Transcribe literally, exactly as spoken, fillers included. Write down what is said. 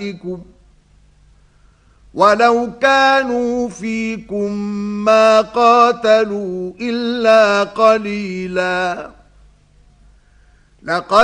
نسائكم ولو كانوا فيكم ما قاتلوا إلا قليلا لقد